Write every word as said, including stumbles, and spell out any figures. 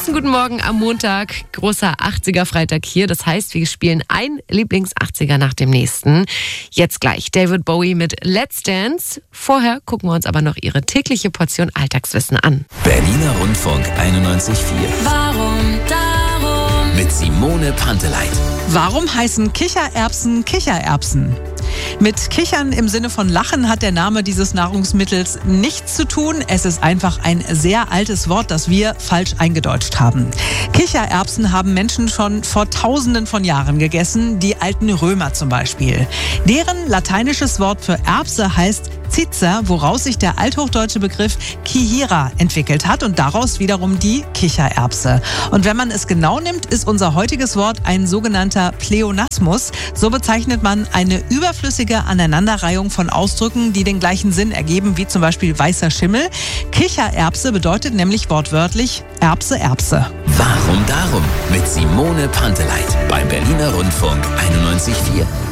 Ansonsten guten Morgen am Montag, großer achtziger-Freitag hier. Das heißt, wir spielen ein Lieblings-achtziger nach dem nächsten. Jetzt gleich David Bowie mit Let's Dance. Vorher gucken wir uns aber noch ihre tägliche Portion Alltagswissen an. Berliner Rundfunk einundneunzig Komma vier. Warum, darum. Mit Simone Panteleit. Warum heißen Kichererbsen Kichererbsen? Mit Kichern im Sinne von Lachen hat der Name dieses Nahrungsmittels nichts zu tun. Es ist einfach ein sehr altes Wort, das wir falsch eingedeutscht haben. Kichererbsen haben Menschen schon vor Tausenden von Jahren gegessen, die alten Römer zum Beispiel. Deren lateinisches Wort für Erbse heißt Ciza, woraus sich der althochdeutsche Begriff Kihira entwickelt hat und daraus wiederum die Kichererbse. Und wenn man es genau nimmt, ist unser heutiges Wort ein sogenannter Pleonasmus. So bezeichnet man eine überflüssige Aneinanderreihung von Ausdrücken, die den gleichen Sinn ergeben, wie zum Beispiel weißer Schimmel. Kichererbse bedeutet nämlich wortwörtlich Erbse, Erbse. Warum darum? Mit Simone Panteleit beim Berliner Rundfunk einundneunzig Komma vier.